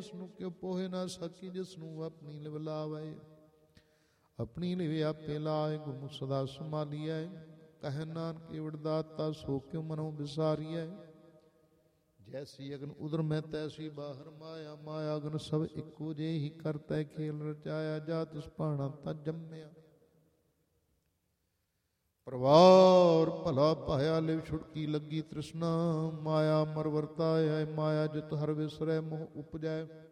ਉਸ ਨੂੰ ਕਿਉ ਪੋਹੇ ਨਾ ਸਕੀ, ਜਿਸ ਨੂੰ ਆਪਣੀ ਲਿਵ ਲਾਵੇ। ਆਪਣੀ ਲਿਵ ਆਪੇ ਲਾਏ, ਗੁਰਮੁਖ ਸਦਾ ਸੰਭਾਲੀਐ। ਕਹਿ ਨਾਨਕ ਏਵੜ ਦਾਤਾ ਸੋ ਕਿਉ ਮਨੋ ਵਿਸਾਰੀਐ। ਜੈਸੀ ਅਗਨ ਉਦਰ ਮੈਂ ਤੈਸੀ ਬਾਹਰ ਮਾਇਆ, ਮਾਇਆ ਅਗਨ ਸਭ ਇੱਕੋ ਜਿਹੀ ਕਰਤੈ ਖੇਲ ਰਚਾਇਆ। ਜਾ ਤਿਸ ਭਾਣਾ ਤਾਂ ਜੰਮਿਆ, ਪਰਿਵਾਰ ਭਲਾ ਪਾਇਆ। ਲਿਵ ਛੁਟਕੀ ਲੱਗੀ ਤ੍ਰਿਸ਼ਨਾ, ਮਾਇਆ ਮਰ ਵਰਤਾਇਆ। ਮਾਇਆ ਜਿਤ ਹਰ ਵਿਸਰੈ ਮੋਹ ਉਪਜੈ।